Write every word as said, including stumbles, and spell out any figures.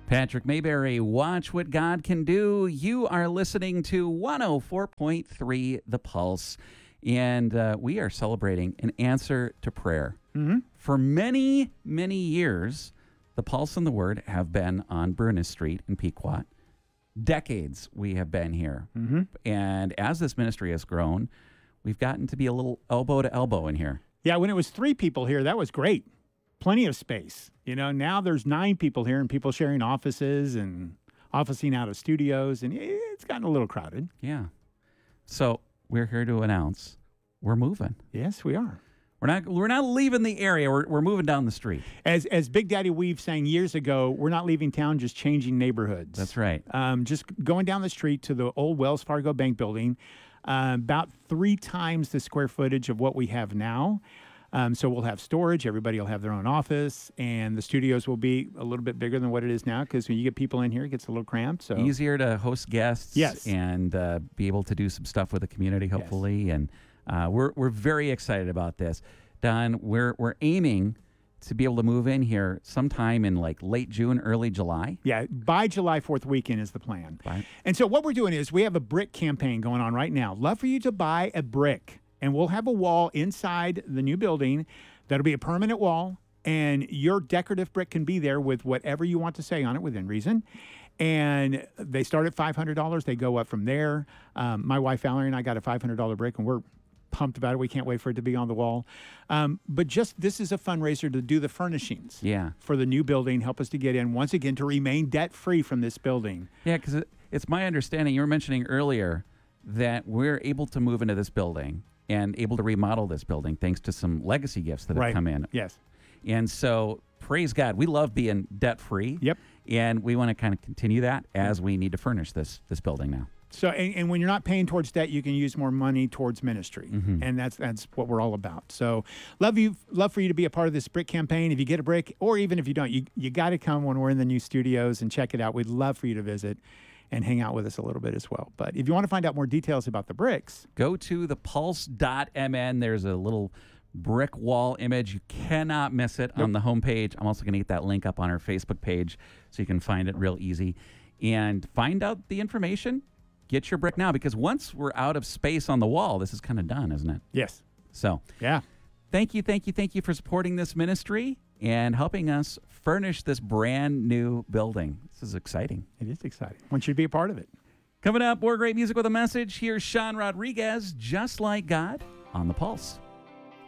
Patrick Mayberry, watch what God can do. You are listening to one oh four point three The Pulse, and uh, we are celebrating an answer to prayer. Mm-hmm. For many, many years, The Pulse and the Word have been on Burness Street in Pequot. Decades we have been here. Mm-hmm. And as this ministry has grown, we've gotten to be a little elbow to elbow in here. Yeah, when it was three people here, that was great. Plenty of space. You know, now there's nine people here and people sharing offices and officing out of studios, and it's gotten a little crowded. Yeah. So we're here to announce we're moving. Yes, we are. We're not we're not leaving the area. We're we're moving down the street. As as Big Daddy Weave sang years ago, we're not leaving town, just changing neighborhoods. That's right. Um, just going down the street to the old Wells Fargo Bank building, uh, about three times the square footage of what we have now. Um, so we'll have storage. Everybody will have their own office, and the studios will be a little bit bigger than what it is now because when you get people in here, it gets a little cramped. So easier to host guests. Yes. And uh, be able to do some stuff with the community, hopefully. Yes. And uh, we're we're very excited about this. Don, we're we're aiming to be able to move in here sometime in like late June, early July. Yeah, by July fourth weekend is the plan. By- And so what we're doing is we have a brick campaign going on right now. Love for you to buy a brick. And we'll have a wall inside the new building that'll be a permanent wall. And your decorative brick can be there with whatever you want to say on it within reason. And they start at five hundred dollars. They go up from there. Um, my wife, Valerie, and I got a five hundred dollars brick, and we're pumped about it. We can't wait for it to be on the wall. Um, but just this is a fundraiser to do the furnishings Yeah. for the new building, help us to get in, once again, to remain debt-free from this building. Yeah, because it, it's my understanding, you were mentioning earlier, that we're able to move into this building and able to remodel this building thanks to some legacy gifts that have Right. come in. Yes. And so, praise God, we love being debt-free. Yep. And we want to kind of continue that as we need to furnish this this building now. So, and, and when you're not paying towards debt, you can use more money towards ministry, Mhm. and that's that's what we're all about. So, love you, love for you to be a part of this brick campaign. If you get a brick, or even if you don't, you you got to come when we're in the new studios and check it out. We'd love for you to visit and hang out with us a little bit as well. But if you want to find out more details about the bricks, Go to the pulse dot m n. There's a little brick wall image. You cannot miss it on the homepage. I'm also going to get that link up on our Facebook page so you can find it real easy. And find out the information. Get your brick now, because once we're out of space on the wall, this is kind of done, isn't it? yes, So yeah, thank you, thank you, thank you for supporting this ministry and helping us furnish this brand new building. This is exciting. it is exciting. I want you to be a part of it. Coming up, more great music with a message. Here's Sean Rodriguez, Just Like God, on The Pulse.